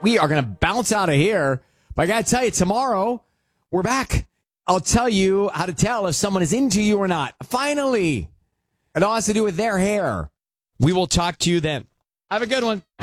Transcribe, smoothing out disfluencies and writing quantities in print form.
we are going to bounce out of here. But I got to tell you, tomorrow, we're back. I'll tell you how to tell if someone is into you or not. Finally. It all has to do with their hair. We will talk to you then. Have a good one.